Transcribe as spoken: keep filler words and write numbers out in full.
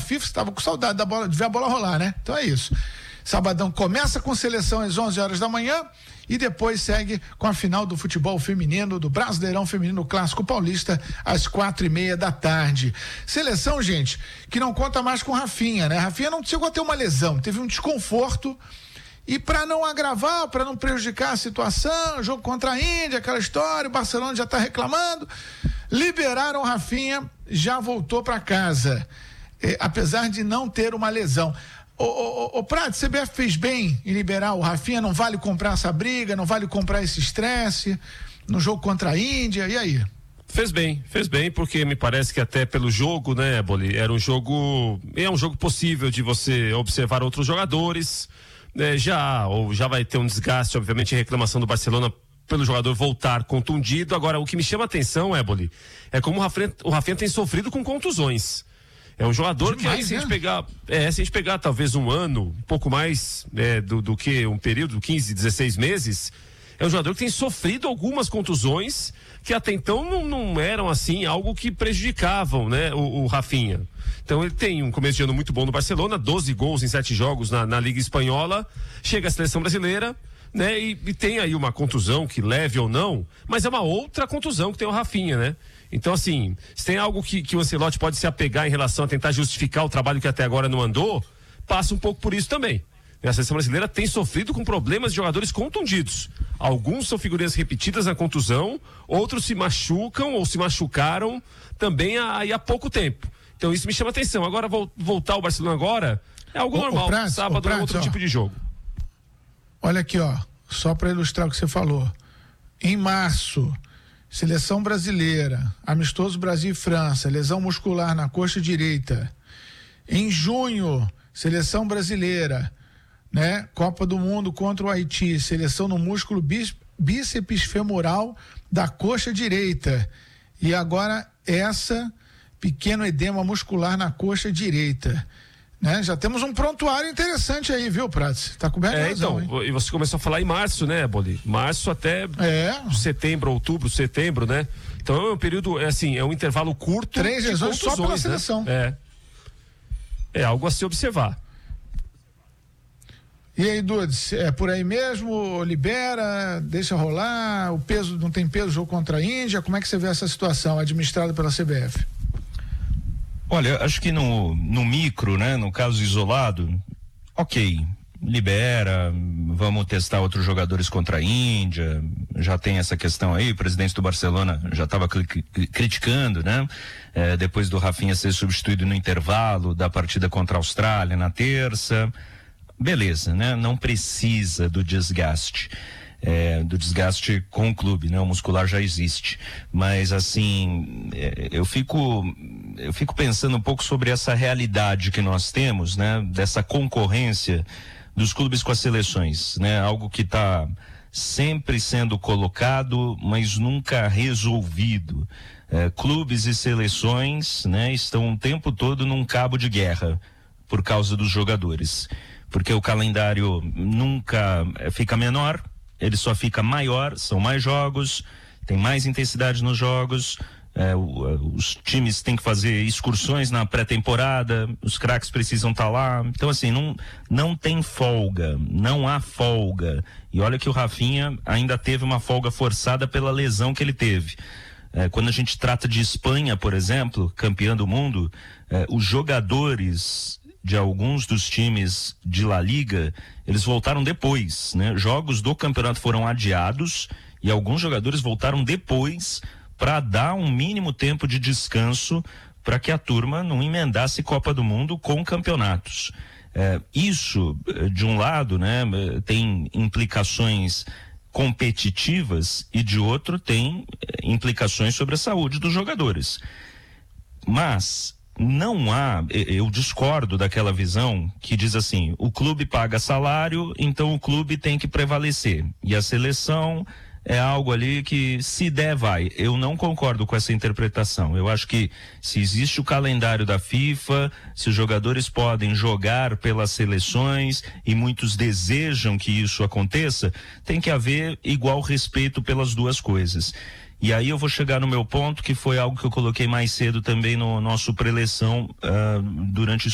FIFA, você estava com saudade da bola, de ver a bola rolar, né? Então é isso. Sabadão começa com seleção às onze horas da manhã e depois segue com a final do futebol feminino, do Brasileirão Feminino Clássico Paulista, às quatro e meia da tarde. Seleção, gente, que não conta mais com Rafinha, né? Rafinha não chegou a ter uma lesão, teve um desconforto. E para não agravar, para não prejudicar a situação, jogo contra a Índia, aquela história, o Barcelona já está reclamando, liberaram o Rafinha, já voltou para casa, eh, apesar de não ter uma lesão. Ô, ô, ô, Prado, C B F fez bem em liberar o Rafinha, não vale comprar essa briga, não vale comprar esse estresse no jogo contra a Índia, e aí? Fez bem, fez bem, porque me parece que até pelo jogo, né, Boli, era um jogo, é um jogo possível de você observar outros jogadores, né, já, ou já vai ter um desgaste, obviamente, em reclamação do Barcelona pelo jogador voltar contundido. Agora, o que me chama a atenção, Éboli, é como o Rafinha, o Rafinha tem sofrido com contusões. É um jogador Demais, que aí, se, né? a gente pegar, é, se a gente pegar talvez um ano, um pouco mais é, do, do que um período, quinze, dezesseis meses, é um jogador que tem sofrido algumas contusões que até então não, não eram assim, algo que prejudicavam, né, o, o Rafinha. Então ele tem um começo de ano muito bom no Barcelona, doze gols em sete jogos na, na Liga Espanhola, chega à seleção brasileira, né, e, e tem aí uma contusão que leve ou não, mas é uma outra contusão que tem o Rafinha, né? Então, assim, se tem algo que, que o Ancelotti pode se apegar em relação a tentar justificar o trabalho que até agora não andou, passa um pouco por isso também. A seleção brasileira tem sofrido com problemas de jogadores contundidos. Alguns são figurinhas repetidas na contusão, outros se machucam ou se machucaram também há, há pouco tempo. Então isso me chama atenção. Agora, vo, voltar ao Barcelona agora é algo ô, normal. ô, Prats, Sábado ô, Prats, é outro ó, tipo de jogo. Olha aqui, ó, só para ilustrar o que você falou. Em março, seleção brasileira, amistoso Brasil e França, lesão muscular na coxa direita. Em junho, seleção brasileira, né? Copa do Mundo contra o Haiti, seleção no músculo bí, bíceps femoral da coxa direita. E agora essa pequeno edema muscular na coxa direita. Né? Já temos um prontuário interessante aí, viu, Prats? Tá coberto é, razão, então, hein? E você começou a falar em março, né, Boli? Março até é. setembro, outubro, setembro, né? Então é um período, é assim, é um intervalo curto. Três lesões só pela né? seleção. É. É algo a se observar. E aí, Dudes, é por aí mesmo? Libera, deixa rolar? O peso, não tem peso, jogo contra a Índia? Como é que você vê essa situação administrada pela C B F? Olha, acho que no, no micro, né, no caso isolado, ok, libera, vamos testar outros jogadores contra a Índia, já tem essa questão aí, o presidente do Barcelona já estava criticando, né, é, depois do Rafinha ser substituído no intervalo da partida contra a Austrália na terça, beleza, né, não precisa do desgaste. É, do desgaste com o clube, né? O muscular já existe, mas assim, é, eu fico eu fico pensando um pouco sobre essa realidade que nós temos, né? Dessa concorrência dos clubes com as seleções, né? Algo que está sempre sendo colocado, mas nunca resolvido. É, clubes e seleções, né? Estão o tempo todo num cabo de guerra por causa dos jogadores, porque o calendário nunca é, fica menor, ele só fica maior, são mais jogos, tem mais intensidade nos jogos, é, o, os times têm que fazer excursões na pré-temporada, os craques precisam estar lá, então assim, não, não tem folga, não há folga, e olha que o Rafinha ainda teve uma folga forçada pela lesão que ele teve. É, quando a gente trata de Espanha, por exemplo, campeã do mundo, é, os jogadores de alguns dos times de La Liga, eles voltaram depois, né? Jogos do campeonato foram adiados e alguns jogadores voltaram depois para dar um mínimo tempo de descanso para que a turma não emendasse Copa do Mundo com campeonatos. É, isso, de um lado, né, tem implicações competitivas e de outro tem implicações sobre a saúde dos jogadores. Mas não há, eu discordo daquela visão que diz assim, o clube paga salário, então o clube tem que prevalecer. E a seleção é algo ali que se der vai. Eu não concordo com essa interpretação. Eu acho que se existe o calendário da FIFA, se os jogadores podem jogar pelas seleções e muitos desejam que isso aconteça, tem que haver igual respeito pelas duas coisas. E aí eu vou chegar no meu ponto, que foi algo que eu coloquei mais cedo também no nosso preleção uh, durante